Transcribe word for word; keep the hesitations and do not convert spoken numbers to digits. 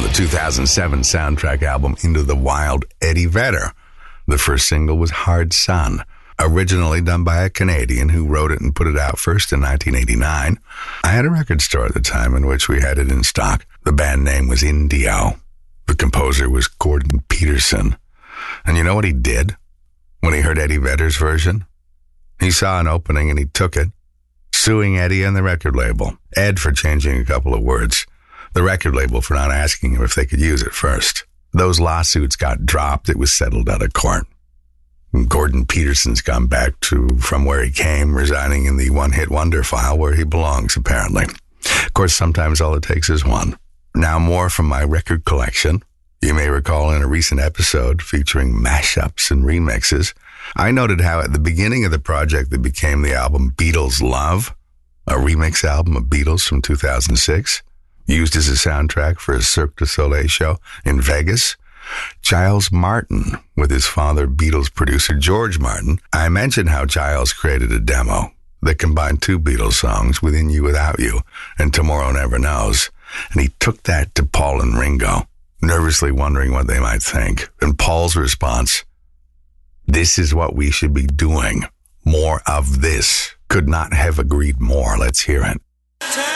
the two thousand seven soundtrack album Into the Wild, Eddie Vedder. The first single was Hard Sun, originally done by a Canadian who wrote it and put it out first in nineteen eighty-nine. I had a record store at the time in which we had it in stock. The band name was Indio. The composer was Gordon Peterson. And you know what he did when he heard Eddie Vedder's version? He saw an opening and he took it, suing Eddie and the record label. Ed for changing a couple of words. The record label for not asking him if they could use it first. Those lawsuits got dropped. It was settled out of court. And Gordon Peterson's gone back to from where he came, residing in the one-hit wonder file where he belongs, apparently. Of course, sometimes all it takes is one. Now more from my record collection. You may recall in a recent episode featuring mashups and remixes, I noted how at the beginning of the project that became the album Beatles Love, a remix album of Beatles from two thousand six, used as a soundtrack for a Cirque du Soleil show in Vegas, Giles Martin, with his father Beatles producer George Martin, I mentioned how Giles created a demo that combined two Beatles songs, Within You, Without You, and Tomorrow Never Knows, and he took that to Paul and Ringo, nervously wondering what they might think. And Paul's response, "This is what we should be doing. More of this." Could not have agreed more. Let's hear it.